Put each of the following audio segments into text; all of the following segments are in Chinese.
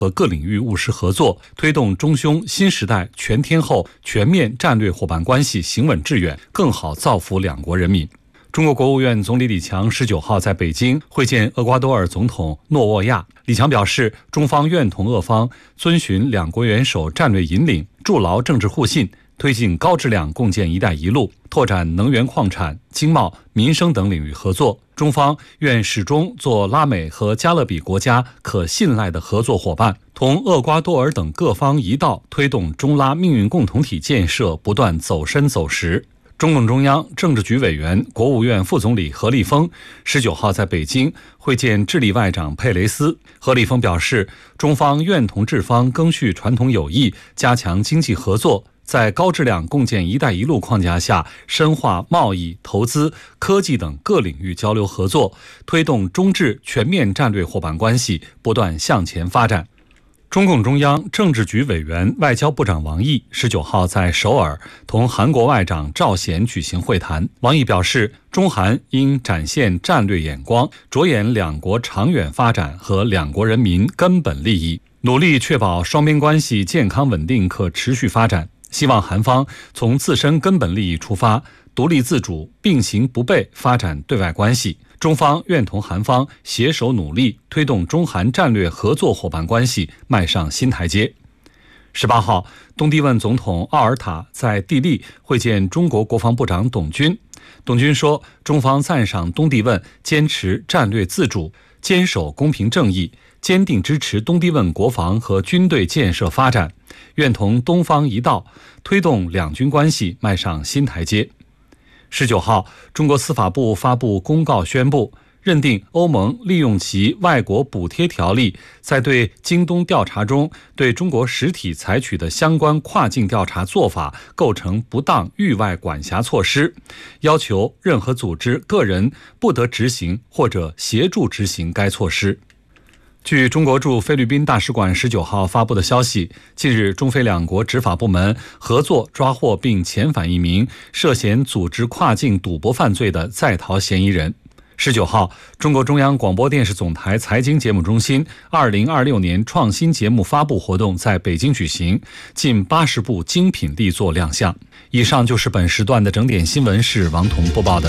和各领域务实合作，推动中匈新时代全天候全面战略伙伴关系行稳致远，更好造福两国人民。中国国务院总理李强19号在北京会见厄瓜多尔总统诺沃亚。李强表示，中方愿同俄方遵循两国元首战略引领，筑牢政治互信，推进高质量共建“一带一路”，拓展能源、矿产、经贸、民生等领域合作。中方愿始终做拉美和加勒比国家可信赖的合作伙伴，同厄瓜多尔等各方一道，推动中拉命运共同体建设不断走深走实。中共中央政治局委员、国务院副总理何立峰19号在北京会见智利外长佩雷斯。何立峰表示，中方愿同智方赓续传统友谊，加强经济合作，在高质量共建“一带一路”框架下，深化贸易、投资、科技等各领域交流合作，推动中智全面战略伙伴关系不断向前发展。中共中央政治局委员、外交部长王毅19号在首尔同韩国外长赵显举行会谈。王毅表示，中韩应展现战略眼光，着眼两国长远发展和两国人民根本利益，努力确保双边关系健康稳定可持续发展。希望韩方从自身根本利益出发，独立自主、并行不悖发展对外关系。中方愿同韩方携手努力，推动中韩战略合作伙伴关系迈上新台阶。18号，东帝汶总统奥尔塔在地利会见中国国防部长董军。董军说，中方赞赏东帝汶坚持战略自主，坚守公平正义，坚定支持东帝汶国防和军队建设发展，愿同东方一道，推动两军关系迈上新台阶。19号，中国司法部发布公告宣布，认定欧盟利用其外国补贴条例，在对京东调查中对中国实体采取的相关跨境调查做法构成不当域外管辖措施，要求任何组织、个人不得执行或者协助执行该措施。据中国驻菲律宾大使馆19号发布的消息，近日中菲两国执法部门合作抓获并遣返一名涉嫌组织跨境赌博犯罪的在逃嫌疑人。19号，中国中央广播电视总台财经节目中心2026年创新节目发布活动在北京举行，近80部精品力作亮相。以上就是本时段的整点新闻，是王彤播报的。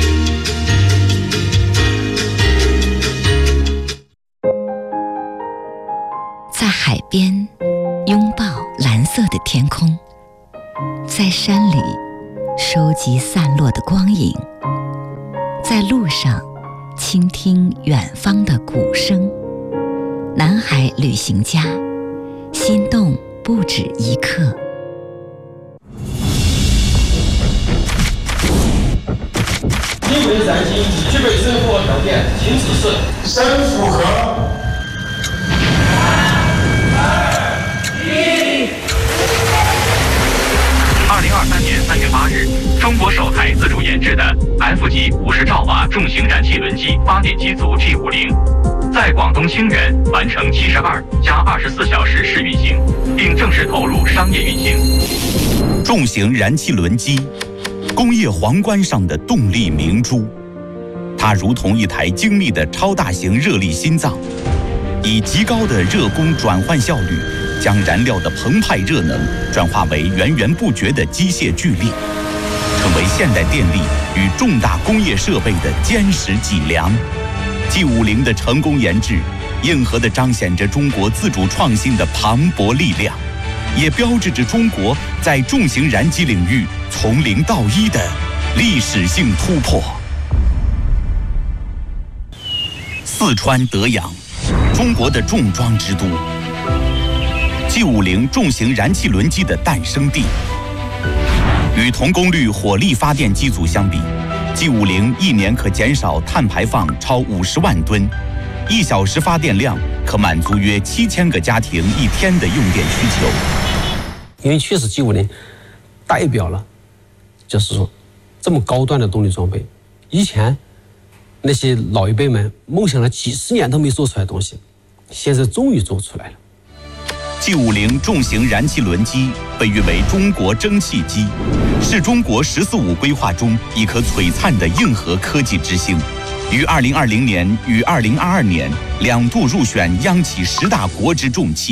在海边拥抱蓝色的天空，在山里收集散落的光影，在路上倾听远方的鼓声。南海旅行家，心动不止一刻。 因为燃机只具备生活条件，停止式深符合。 2023年3月8日，中国首台自主研制的 F 级50兆瓦重型燃气轮机发电机组 G50，在广东清远完成72+24小时试运行，并正式投入商业运行。 重型燃气轮机，工业皇冠上的动力明珠，它如同一台精密的超大型热力心脏，以极高的热功转换效率，将燃料的澎湃热能转化为源源不绝的机械巨力，成为现代电力与重大工业设备的坚实脊梁。G50的成功研制，硬核地彰显着中国自主创新的磅礴力量，也标志着中国在重型燃机领域从0到1的历史性突破。四川德阳，中国的重装之都。G50重型燃气轮机的诞生地。与同功率火力发电机组相比， G50一年可减少碳排放超50万吨，1小时发电量可满足约7000个家庭1天的用电需求。 因为确实 G50代表了，就是说这么高端的动力装备，以前那些老一辈们梦想了几10年都没做出来的东西，现在终于做出来了。 G50重型燃气轮机被誉为中国蒸汽机，是中国“十四五”规划中一颗璀璨的硬核科技之星。 于2020年与2022年2度入选央企10大国之重器。